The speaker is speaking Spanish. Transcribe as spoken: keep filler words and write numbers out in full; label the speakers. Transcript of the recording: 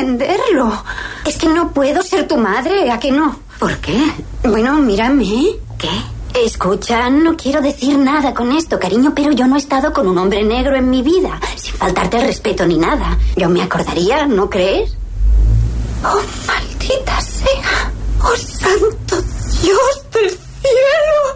Speaker 1: entenderlo. Es que no puedo ser tu madre, ¿a que no?
Speaker 2: ¿Por qué?
Speaker 1: Bueno, mírame.
Speaker 2: ¿Qué?
Speaker 1: Escucha, no quiero decir nada con esto, cariño, pero yo no he estado con un hombre negro en mi vida, sin faltarte el respeto ni nada. Yo me acordaría, ¿no crees? Oh, maldita sea. Oh, santo Dios del cielo.